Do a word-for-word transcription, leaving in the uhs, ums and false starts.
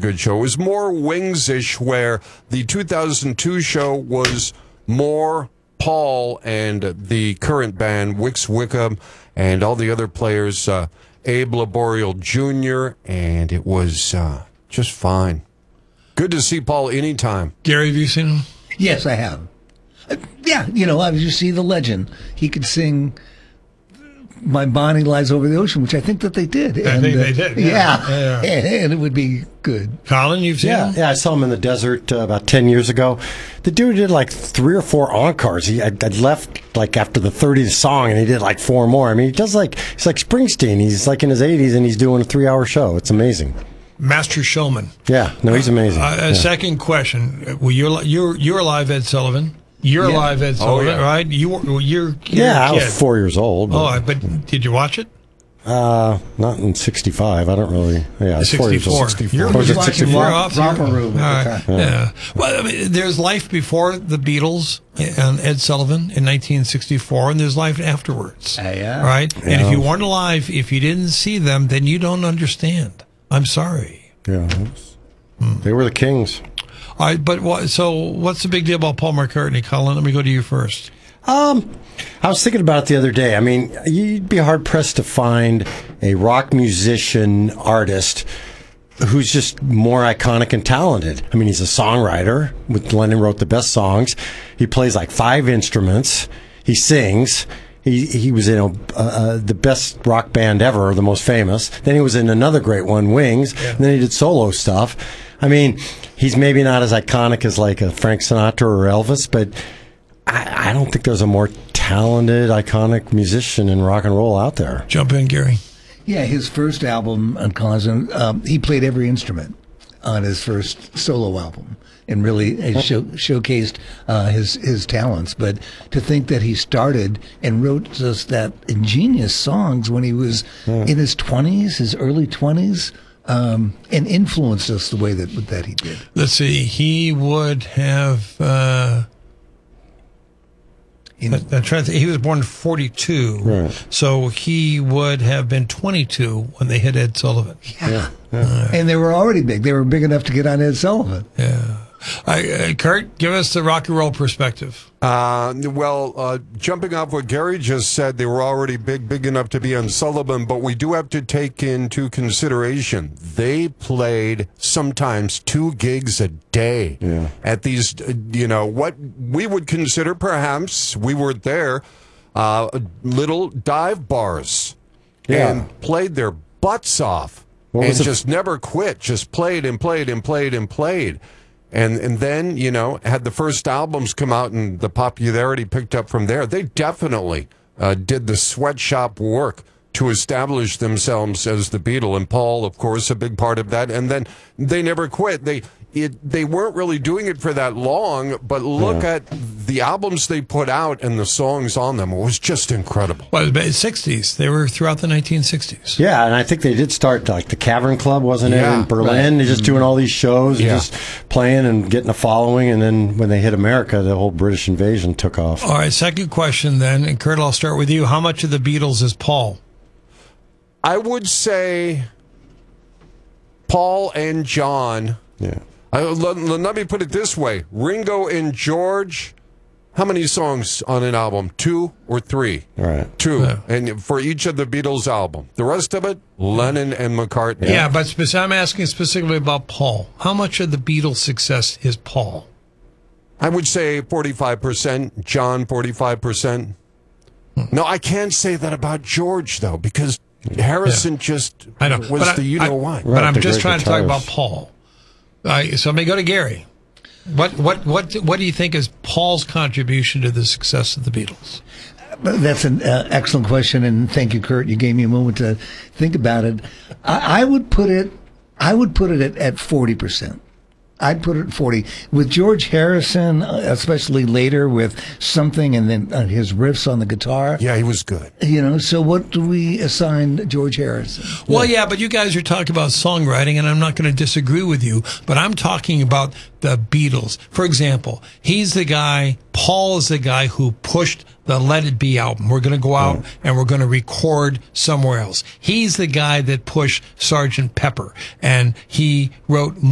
good show. It was more Wings-ish, where the two thousand two show was more Paul and the current band, Wix Wickham, and all the other players, uh, Abe Laboriel Junior, and it was uh, just fine. Good to see Paul anytime. Gary, have you seen him? Yes, I have. Uh, yeah, you know, you see the legend. He could sing My Bonnie Lies Over the Ocean, which I think that they did. I and, think uh, they did. Yeah, Yeah. yeah. And, and it would be good. Colin, you've seen Yeah, him? yeah, I saw him in the desert uh, about ten years ago. The dude did like three or four encores. He I, I left like after the thirtieth song, and he did like four more. I mean, he does like he's like Springsteen. He's like in his eighties, and he's doing a three-hour show. It's amazing. Master showman. Yeah, no, he's amazing. Uh, a yeah. second question. Well, you're you're you're alive, Ed Sullivan. You're Yeah. alive, Ed Sullivan, yeah. right? You were you're, you're Yeah, a I kid. was four years old. But, Oh, but did you watch it? uh, not in sixty-five. I don't really. Yeah, I was four years old. sixty-four. You're Or was it watching sixty-four? We're Rock- off. Romper You're- Room at all the right. time. Yeah. Well, I mean, there's life before the Beatles and Ed Sullivan in nineteen sixty-four, and there's life afterwards. Uh, yeah. Right? And Yeah. if you weren't alive, if you didn't see them, then you don't understand. I'm sorry. Yeah, it was- they were the kings. All right, but what, so what's the big deal about Paul McCartney, Colin? Let me go to you first. Um, I was thinking about it the other day. I mean, you'd be hard pressed to find a rock musician artist who's just more iconic and talented. I mean, he's a songwriter. With Lennon wrote the best songs. He plays like five instruments. He sings. He he was in a, uh, the best rock band ever, the most famous. Then he was in another great one, Wings. And then he did solo stuff. I mean, he's maybe not as iconic as like a Frank Sinatra or Elvis, but I, I don't think there's a more talented, iconic musician in rock and roll out there. Jump in, Gary. Yeah, his first album on Collins, um, he played every instrument on his first solo album, and really uh, show, showcased uh, his his talents. But to think that he started and wrote just that ingenious songs when he was Yeah. in his twenties, his early twenties, um, and influenced us the way that that he did. Let's see. He would have. Uh, In- I'm trying to think. He was born in forty-two, Right. so he would have been twenty-two when they hit Ed Sullivan. yeah. And they were already big. They were big enough to get on Ed Sullivan. Yeah. I, uh, Kurt, give us the rock and roll perspective. Uh, well, uh, jumping off what Gary just said, they were already big, big enough to be on Sullivan, but we do have to take into consideration they played sometimes two gigs a day Yeah. at these, uh, you know, what we would consider perhaps, we weren't there, uh, little dive bars, Yeah. and played their butts off What and was the- just never quit, just played and played and played and played. And and then, you know, had the first albums come out and the popularity picked up from there. They definitely uh, did the sweatshop work to establish themselves as the Beatles. And Paul, of course, a big part of that. And then they never quit. They it they weren't really doing it for that long, but look at the albums they put out and the songs on them. It was just incredible. Well, it was the sixties. They were throughout the nineteen sixties. Yeah, and I think they did start like the Cavern Club, wasn't it, Yeah, in Berlin? They're just doing all these shows and Yeah. just playing and getting a following. And then when they hit America, the whole British invasion took off. All right, second question then. And Kurt, I'll start with you. How much of the Beatles is Paul? I would say Paul and John. Yeah. Uh, let, let me put it this way. Ringo and George, how many songs on an album? Two or three? All right. Two. Yeah. And for each of the Beatles album. The rest of it, Lennon and McCartney. Yeah, but spec- I'm asking specifically about Paul. How much of the Beatles' success is Paul? I would say forty-five percent. John, forty-five percent. No, I can't say that about George, though, because Harrison just I know. was but I- the you I- know why. But Right, I'm the just great trying to talk guitarist. about Paul. All right, so let me go to Gary. What what what what do you think is Paul's contribution to the success of the Beatles? That's an uh, excellent question, and thank you, Kurt. You gave me a moment to think about it. I, I would put it, I would put it at, at forty percent. I'd put it at forty. With George Harrison, uh, especially later with Something, and then uh, his riffs on the guitar. Yeah, he was good. You know, so what do we assign George Harrison? Well, yeah, but you guys are talking about songwriting, and I'm not going to disagree with you, but I'm talking about the Beatles. For example, he's the guy, Paul is the guy who pushed the Let It Be album. We're going to go out and we're going to record somewhere else. He's the guy that pushed Sergeant Pepper, and he wrote